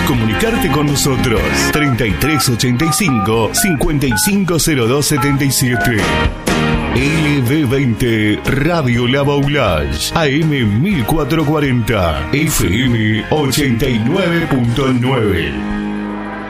comunicarte con nosotros. 3385 550277. LB20 Radio La Baulage, AM 1440, FM 89.9.